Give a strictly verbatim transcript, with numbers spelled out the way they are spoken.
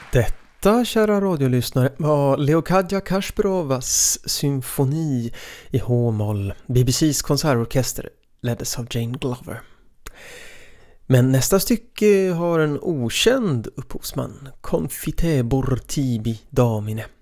Detta, kära radiolyssnare, var Leokadia Kasparovas symfoni i H-moll. B B C:s konsertorkester leddes av Jane Glover. Men nästa stycke har en okänd upphovsman, Confitebor tibi damine.